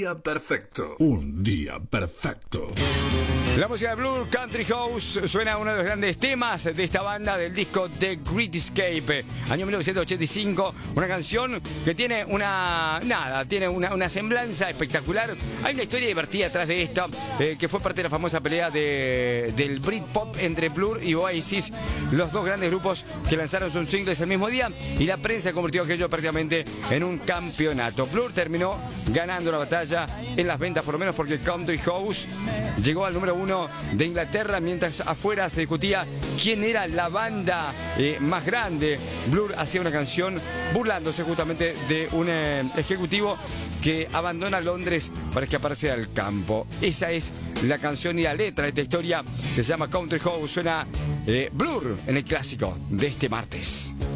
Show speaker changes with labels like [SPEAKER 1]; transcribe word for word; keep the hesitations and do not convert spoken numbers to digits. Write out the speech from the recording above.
[SPEAKER 1] día perfecto. Un día perfecto.
[SPEAKER 2] La música de Blur, Country House, suena uno de los grandes temas de esta banda del disco The Great Escape, año mil novecientos ochenta y cinco, una canción que tiene una, nada, tiene una, una semblanza espectacular. Hay una historia divertida atrás de esta, eh, que fue parte de la famosa pelea de, del Britpop entre Blur y Oasis, los dos grandes grupos que lanzaron sus singles el mismo día, y la prensa convirtió aquello prácticamente en un campeonato. Blur terminó ganando la batalla en las ventas, por lo menos porque Country House llegó al número uno de Inglaterra, mientras afuera se discutía quién era la banda eh, más grande. Blur hacía una canción burlándose justamente de un eh, ejecutivo que abandona Londres para escaparse al campo. Esa es la canción y la letra de esta historia que se llama Country House. Suena eh, Blur en el clásico de este martes.